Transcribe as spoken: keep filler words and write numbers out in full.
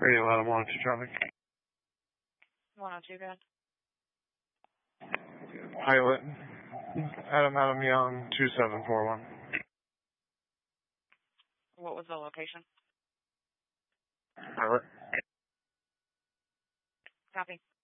Radio Adam one oh two traffic. one oh two, good. Pilot. Adam Adam Young two seven four one. What was the location? Pilot. Copy.